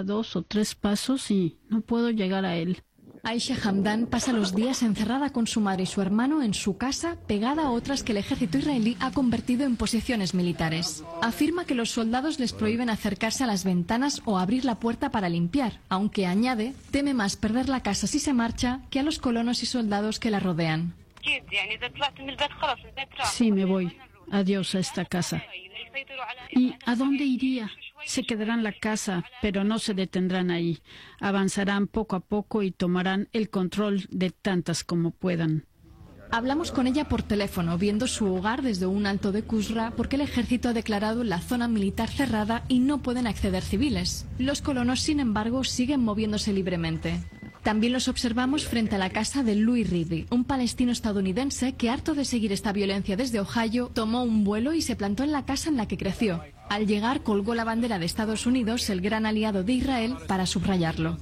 a 2 o 3 pasos y no puedo llegar a él. Aisha Hamdan pasa los días encerrada con su madre y su hermano en su casa, pegada a otras que el ejército israelí ha convertido en posiciones militares. Afirma que los soldados les prohíben acercarse a las ventanas o abrir la puerta para limpiar, aunque añade, teme más perder la casa si se marcha que a los colonos y soldados que la rodean. Sí, me voy. Adiós a esta casa. ¿Y a dónde iría? Se quedarán en la casa, pero no se detendrán ahí. Avanzarán poco a poco y tomarán el control de tantas como puedan. Hablamos con ella por teléfono, viendo su hogar desde un alto de Kusra, porque el ejército ha declarado la zona militar cerrada y no pueden acceder civiles. Los colonos, sin embargo, siguen moviéndose libremente. También los observamos frente a la casa de Louis Ribi, un palestino estadounidense que, harto de seguir esta violencia desde Ohio, tomó un vuelo y se plantó en la casa en la que creció. Al llegar, colgó la bandera de Estados Unidos, el gran aliado de Israel, para subrayarlo.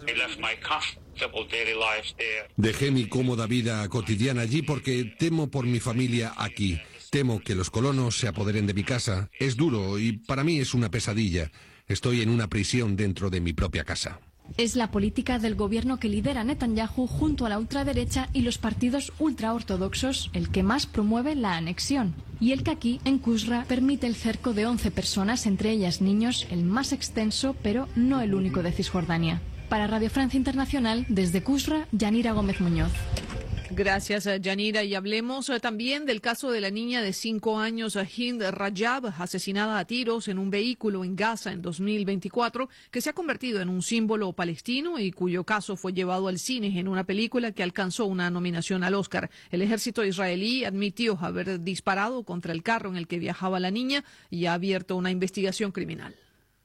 Dejé mi cómoda vida cotidiana allí porque temo por mi familia aquí. Temo que los colonos se apoderen de mi casa. Es duro y para mí es una pesadilla. Estoy en una prisión dentro de mi propia casa. Es la política del gobierno que lidera Netanyahu junto a la ultraderecha y los partidos ultraortodoxos el que más promueve la anexión. Y el que aquí, en Kusra, permite el cerco de 11 personas, entre ellas niños, el más extenso, pero no el único de Cisjordania. Para Radio Francia Internacional, desde Kusra, Yanira Gómez Muñoz. Gracias, Yanira. Y hablemos también del caso de la niña de 5 años, Hind Rajab, asesinada a tiros en un vehículo en Gaza en 2024, que se ha convertido en un símbolo palestino y cuyo caso fue llevado al cine en una película que alcanzó una nominación al Oscar. El ejército israelí admitió haber disparado contra el carro en el que viajaba la niña y ha abierto una investigación criminal.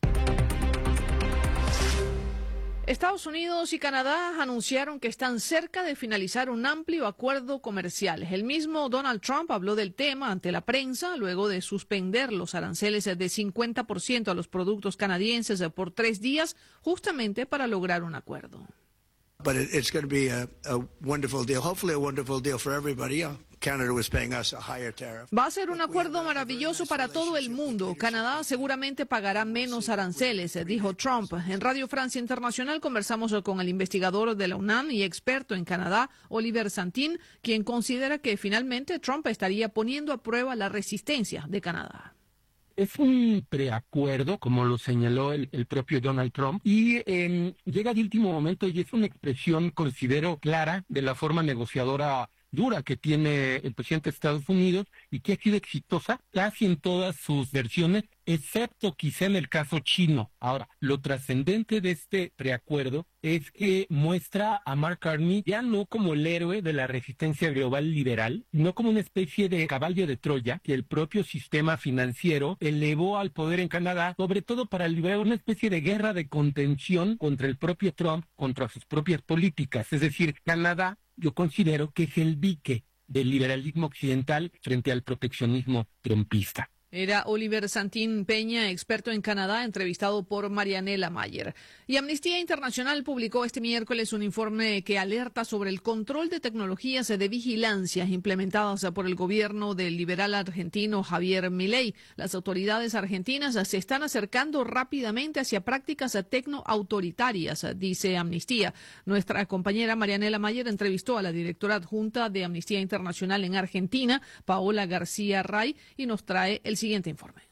Estados Unidos y Canadá anunciaron que están cerca de finalizar un amplio acuerdo comercial. El mismo Donald Trump habló del tema ante la prensa luego de suspender los aranceles de 50% a los productos canadienses por 3 días, justamente para lograr un acuerdo. But it's going to be a wonderful deal, hopefully a wonderful deal for everybody. Canada was paying us a higher tariff. Va a ser un acuerdo maravilloso para todo el mundo. Canadá seguramente pagará menos aranceles, dijo Trump. En Radio Francia Internacional conversamos con el investigador de la UNAM y experto en Canadá, Oliver Santín, quien considera que finalmente Trump estaría poniendo a prueba la resistencia de Canadá. Es un preacuerdo, como lo señaló el propio Donald Trump, y llega de último momento y es una expresión, considero, clara de la forma negociadora dura que tiene el presidente de Estados Unidos y que ha sido exitosa casi en todas sus versiones, excepto quizá en el caso chino. Ahora, lo trascendente de este preacuerdo es que muestra a Mark Carney ya no como el héroe de la resistencia global liberal, sino como una especie de caballo de Troya que el propio sistema financiero elevó al poder en Canadá, sobre todo para liberar una especie de guerra de contención contra el propio Trump, contra sus propias políticas. Es decir, Canadá, yo considero que es el dique del liberalismo occidental frente al proteccionismo trumpista. Era Oliver Santín Peña, experto en Canadá, entrevistado por Marianela Mayer. Y Amnistía Internacional publicó este miércoles un informe que alerta sobre el control de tecnologías de vigilancia implementadas por el gobierno del liberal argentino Javier Milei. Las autoridades argentinas se están acercando rápidamente hacia prácticas tecnoautoritarias, dice Amnistía. Nuestra compañera Marianela Mayer entrevistó a la directora adjunta de Amnistía Internacional en Argentina, Paola García Ray, y nos trae el siguiente informe.